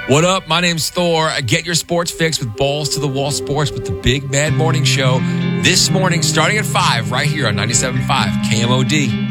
What up? My name's Thor. Get your sports fix with Balls to the Wall Sports with the Big Mad Morning Show this morning starting at 5 right here on 97.5 KMOD.